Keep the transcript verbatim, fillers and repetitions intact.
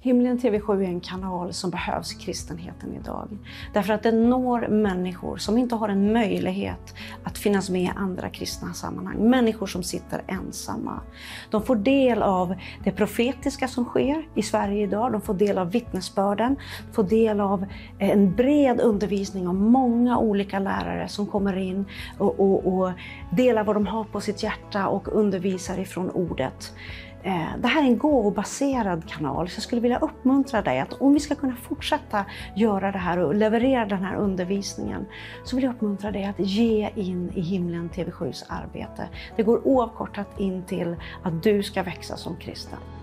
Himlen T V sju är en kanal som behövs i kristenheten idag. Därför att den når människor som inte har en möjlighet att finnas med i andra kristna sammanhang. Människor som sitter ensamma. De får del av det profetiska som sker i Sverige idag. De får del av vittnesbörden. De får del av en bred undervisning av många olika lärare som kommer in och, och, och delar vad de har på sitt hjärta och undervisar ifrån ordet. Det här är en gåvobaserad kanal, så jag skulle vilja uppmuntra dig att om vi ska kunna fortsätta göra det här och leverera den här undervisningen, så vill jag uppmuntra dig att ge in i Himlen T V sju:s arbete. Det går oavkortat in till att du ska växa som kristen.